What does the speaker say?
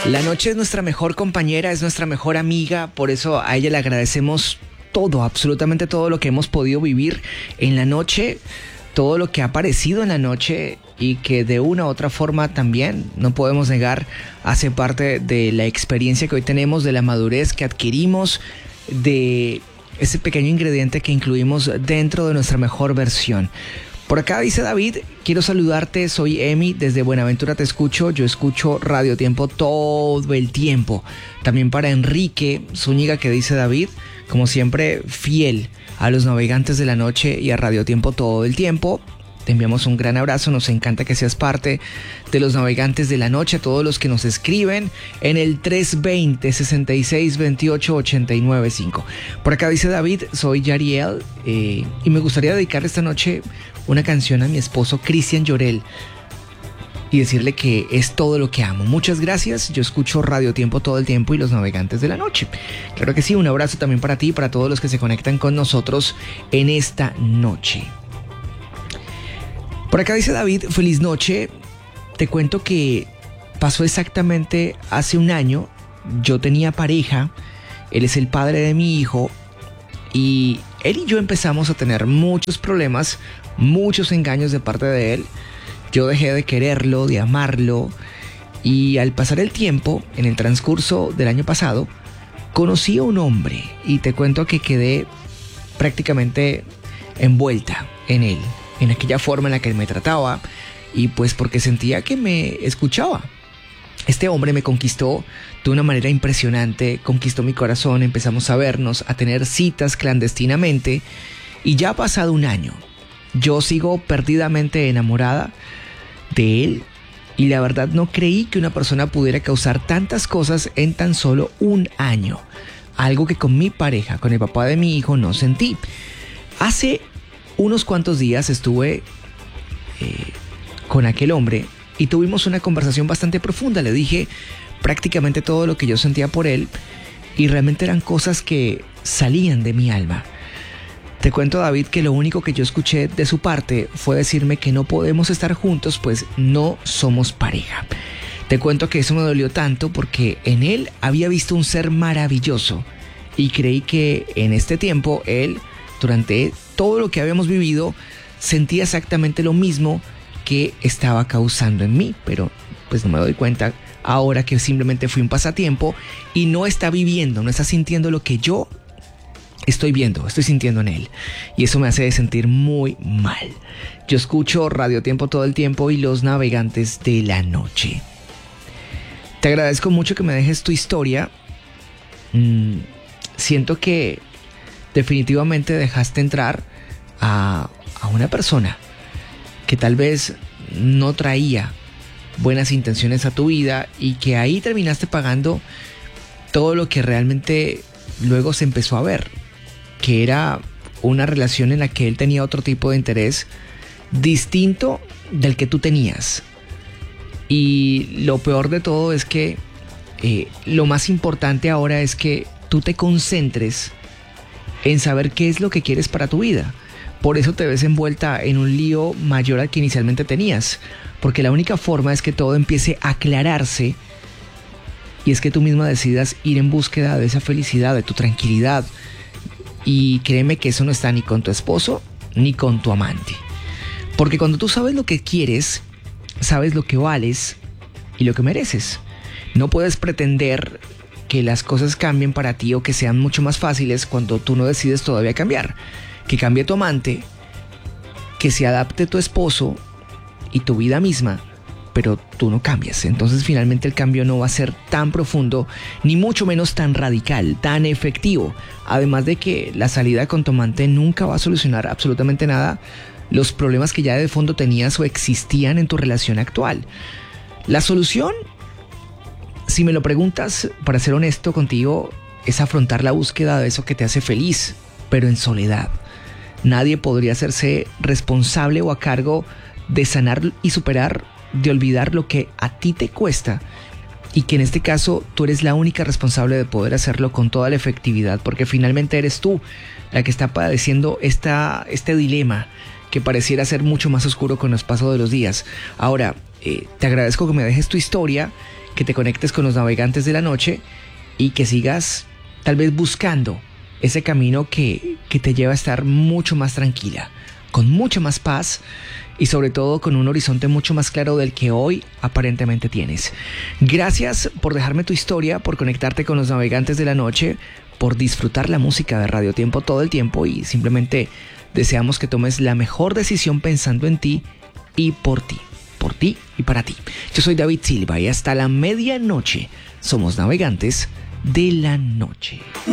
La noche es nuestra mejor compañera, es nuestra mejor amiga, por eso a ella le agradecemos todo, absolutamente todo lo que hemos podido vivir en la noche, todo lo que ha aparecido en la noche y que de una u otra forma también, no podemos negar, hace parte de la experiencia que hoy tenemos, de la madurez que adquirimos, de ese pequeño ingrediente que incluimos dentro de nuestra mejor versión. Por acá dice David, quiero saludarte, soy Emi, desde Buenaventura te escucho, yo escucho Radio Tiempo todo el tiempo. También para Enrique Zúñiga, que dice David, como siempre, fiel a los navegantes de la noche y a Radio Tiempo todo el tiempo. Te enviamos un gran abrazo, nos encanta que seas parte de los navegantes de la noche, a todos los que nos escriben en el 320-6628-895. Por acá dice David, soy Yariel y me gustaría dedicar esta noche una canción a mi esposo Cristian Llorel y decirle que es todo lo que amo. Muchas gracias, yo escucho Radio Tiempo todo el tiempo y los navegantes de la noche. Claro que sí, un abrazo también para ti y para todos los que se conectan con nosotros en esta noche. Por acá dice David, feliz noche, te cuento que pasó exactamente hace un año, yo tenía pareja, él es el padre de mi hijo y él y yo empezamos a tener muchos problemas, muchos engaños de parte de él, yo dejé de quererlo, de amarlo y al pasar el tiempo, en el transcurso del año pasado, conocí a un hombre y te cuento que quedé prácticamente envuelta en él, en aquella forma en la que él me trataba y pues porque sentía que me escuchaba. Este hombre me conquistó de una manera impresionante, conquistó mi corazón, empezamos a vernos, a tener citas clandestinamente y ya ha pasado un año. Yo sigo perdidamente enamorada de él y la verdad no creí que una persona pudiera causar tantas cosas en tan solo un año. Algo que con mi pareja, con el papá de mi hijo, no sentí. Hace unos cuantos días estuve con aquel hombre y tuvimos una conversación bastante profunda. Le dije prácticamente todo lo que yo sentía por él y realmente eran cosas que salían de mi alma. Te cuento, David, que lo único que yo escuché de su parte fue decirme que no podemos estar juntos, pues no somos pareja. Te cuento que eso me dolió tanto porque en él había visto un ser maravilloso y creí que en este tiempo él, durante todo lo que habíamos vivido, sentía exactamente lo mismo que estaba causando en mí, pero pues no me doy cuenta ahora que simplemente fui un pasatiempo y no está viviendo, no está sintiendo lo que yo estoy viendo, estoy sintiendo en él y eso me hace sentir muy mal. Yo escucho Radio Tiempo todo el tiempo y los navegantes de la noche. Te agradezco mucho que me dejes tu historia. Siento que definitivamente dejaste entrar a una persona que tal vez no traía buenas intenciones a tu vida y que ahí terminaste pagando todo lo que realmente luego se empezó a ver, que era una relación en la que él tenía otro tipo de interés distinto del que tú tenías. Y lo peor de todo es que lo más importante ahora es que tú te concentres en saber qué es lo que quieres para tu vida. Por eso te ves envuelta en un lío mayor al que inicialmente tenías, porque la única forma es que todo empiece a aclararse y es que tú misma decidas ir en búsqueda de esa felicidad, de tu tranquilidad. Y créeme que eso no está ni con tu esposo ni con tu amante, porque cuando tú sabes lo que quieres, sabes lo que vales y lo que mereces. No puedes pretender que las cosas cambien para ti o que sean mucho más fáciles cuando tú no decides todavía cambiar. Que cambie tu amante, que se adapte tu esposo y tu vida misma, pero tú no cambias. Entonces finalmente el cambio no va a ser tan profundo, ni mucho menos tan radical, tan efectivo. Además de que la salida con tu amante nunca va a solucionar absolutamente nada los problemas que ya de fondo tenías o existían en tu relación actual. La solución, si me lo preguntas, para ser honesto contigo, es afrontar la búsqueda de eso que te hace feliz, pero en soledad. Nadie podría hacerse responsable o a cargo de sanar y superar, de olvidar lo que a ti te cuesta y que en este caso tú eres la única responsable de poder hacerlo con toda la efectividad, porque finalmente eres tú la que está padeciendo este dilema que pareciera ser mucho más oscuro con los pasos de los días. Ahora, te agradezco que me dejes tu historia, que te conectes con los navegantes de la noche y que sigas tal vez buscando ese camino que te lleva a estar mucho más tranquila, con mucha más paz y sobre todo con un horizonte mucho más claro del que hoy aparentemente tienes. Gracias por dejarme tu historia, por conectarte con los navegantes de la noche, por disfrutar la música de Radio Tiempo todo el tiempo y simplemente deseamos que tomes la mejor decisión pensando en ti y por ti y para ti. Yo soy David Silva y hasta la medianoche somos navegantes de la noche.